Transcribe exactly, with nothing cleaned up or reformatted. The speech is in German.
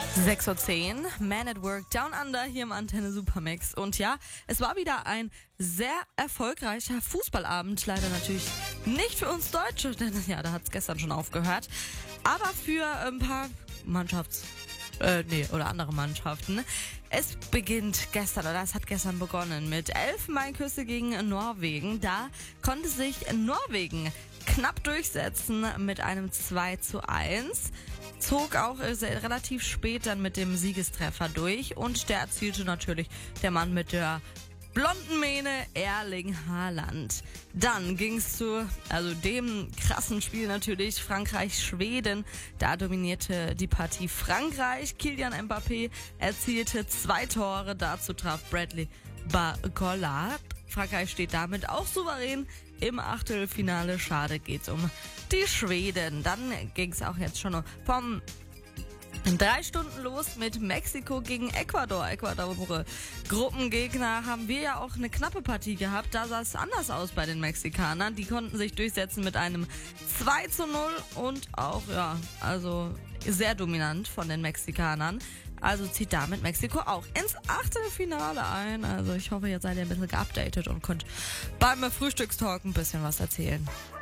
sechs Uhr zehn, Man at Work, Down Under hier im Antenne Supermix. Und ja, es war wieder ein sehr erfolgreicher Fußballabend. Leider natürlich nicht für uns Deutsche, denn ja, da hat es gestern schon aufgehört. Aber für ein paar Mannschafts... Äh, nee, oder andere Mannschaften. Es beginnt gestern, oder es hat gestern begonnen mit Elfenbeinküste gegen Norwegen. Da konnte sich Norwegen knapp durchsetzen mit einem zwei zu eins. Zog auch sehr, relativ spät dann mit dem Siegestreffer durch und der erzielte natürlich der Mann mit der blonden Mähne, Erling Haaland. Dann ging's zu, also dem krassen Spiel natürlich, Frankreich-Schweden. Da dominierte die Partie Frankreich. Kylian Mbappé erzielte zwei Tore, dazu traf Bradley Barcola. Frankreich steht damit auch souverän im Achtelfinale. Schade geht's um die Schweden. Dann ging's auch jetzt schon vom drei Stunden los mit Mexiko gegen Ecuador. Ecuador, unsere Gruppengegner, haben wir ja auch eine knappe Partie gehabt. Da sah es anders aus bei den Mexikanern. Die konnten sich durchsetzen mit einem zwei zu null und auch, ja, also sehr dominant von den Mexikanern. Also zieht damit Mexiko auch ins Achtelfinale ein. Also ich hoffe, jetzt seid ihr ein bisschen geupdatet und könnt beim Frühstückstalk ein bisschen was erzählen.